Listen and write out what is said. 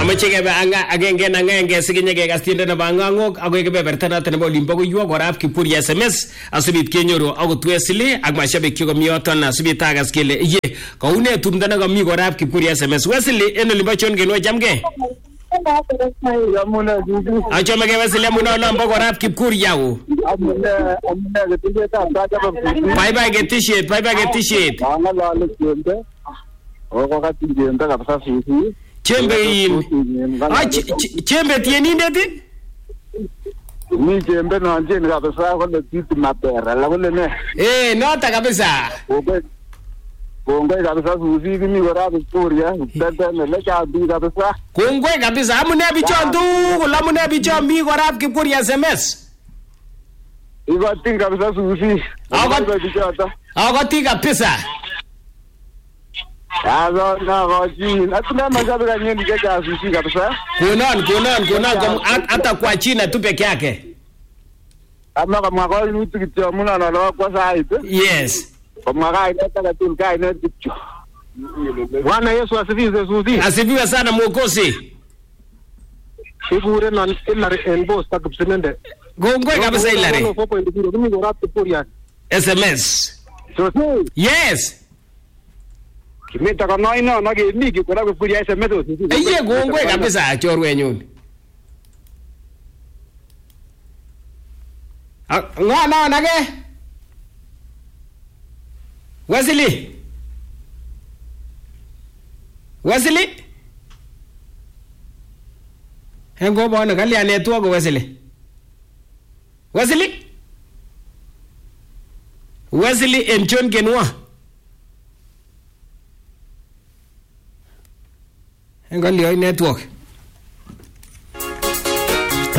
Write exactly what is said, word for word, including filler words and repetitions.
Amache kebe anga agenge na ngenge siginye kekas tiendo nebo ang'ang'ok agoi kebeberta noto nebo Olimpo koywo korap Kipkuri S M S asubit kenyoru akot Wesley ak mashabik kyuk komi yoton asubit akas kele ye kaune tumdo ne kami korap Kipkuri S M S. Wesley en Olimpo chon kenwa chamge. Achome ke Wesley amune olombo korap Kipkuri yao. Bye bye get t-shirt, bye bye get t-shirt. Chembe in. Ah, chembe tienindet? Mi chembe no njeni kabisa kole titi mapera la kole ne. Eh, nota kabisa. Kongoi. Kongoi kabisa Susi kimi kora Kipkuri ya. Tete mele cha bi kabisa. Kongoi kabisa. Amune bichon tugul, amune bichon mi kora Kipkuri S M S. Ikoti kabisa Susi. Akoti. Akoti kabisa. Azo na goji. Atuna mashabiki kanyeni keka Susi kabisa. Kunon, kunon, kunon hata kwa China tu peke yake. Ama kama kwa mtu kityo muna na lo kwa side. Yes. Kama kai nataka tu kai na kityo. Bwana Yesu asifiwe Susi. Asifiwe sana Mwokozi. Ibure na Hilary en boss takupsinende. Gongwe kabisa Hilary. S M S. Susi. Yes. Kimeta kana ina na ge migi kwa Kipkuri S M S. Eye gongwe kabisa chorwenyun. Nga na nage. Wesley. Wesley. Hengo bwana kali anetua go Wesley. Wesley. Wesley en John Kenwa. Hengo lioi network.